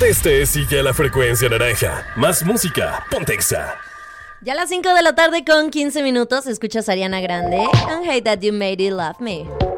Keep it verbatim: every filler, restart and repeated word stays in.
Este sigue a la frecuencia naranja. Más música, ponte Exa. Ya a las cinco de la tarde con quince minutos escuchas a Ariana Grande and Hate That You Made It Love Me.